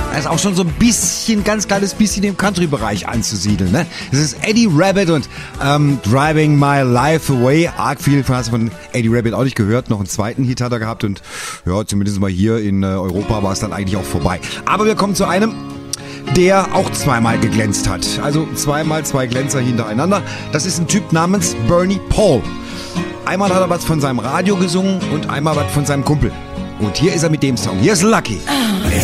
Er ist auch schon so ein bisschen, ganz kleines bisschen im Country-Bereich anzusiedeln. Ne? Das ist Eddie Rabbitt und Driving My Life Away. Arg viel hast du von Eddie Rabbitt auch nicht gehört. Noch einen zweiten Hit hat er gehabt und ja, zumindest mal hier in Europa war es dann eigentlich auch vorbei. Aber wir kommen zu einem, der auch zweimal geglänzt hat. Also zweimal zwei Glänzer hintereinander. Das ist ein Typ namens Bernie Paul. Einmal hat er was von seinem Radio gesungen und einmal was von seinem Kumpel. Und hier ist er mit dem Song. Hier ist Lucky.